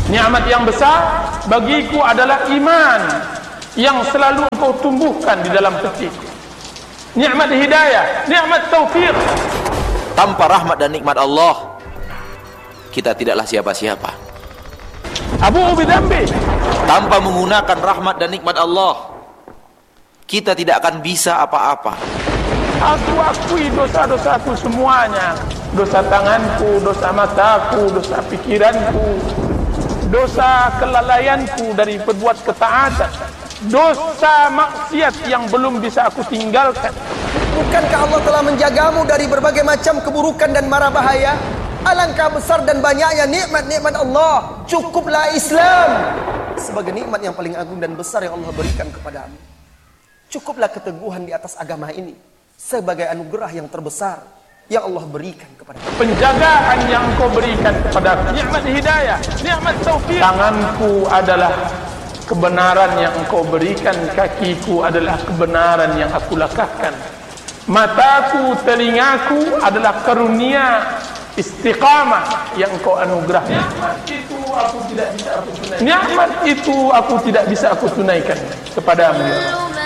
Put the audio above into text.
Nikmat yang besar bagiku adalah iman yang selalu engkau tumbuhkan di dalam hatiku. Nikmat hidayah, nikmat taufik. Tanpa rahmat dan nikmat Allah, kita tidaklah siapa-siapa. Abu bidambi. Tanpa menggunakan rahmat dan nikmat Allah, kita tidak akan bisa apa-apa. Aku akui dosa-dosaku semuanya. Dosa tanganku, dosa mataku, dosa pikiranku, dosa kelalaianku dari berbuat ketaatan, dosa maksiat yang belum bisa aku tinggalkan. Bukankah Allah telah menjagamu dari berbagai macam keburukan dan mara bahaya? Alangkah besar dan banyaknya nikmat-nikmat Allah. Cukuplah Islam sebagai nikmat yang paling agung dan besar yang Allah berikan kepadamu. Cukuplah keteguhan di atas agama ini sebagai anugerah yang terbesar yang Allah berikan kepada kita. Penjagaan yang kau berikan kepada nikmat hidayah, nikmat taufik. Tanganku adalah kebenaran yang engkau berikan, kakiku adalah kebenaran yang aku langkahkan, mataku, telingaku adalah karunia istiqamah yang engkau anugerahkan. Nikmat itu aku tidak bisa aku tunaikan kepadamu, ya Allah.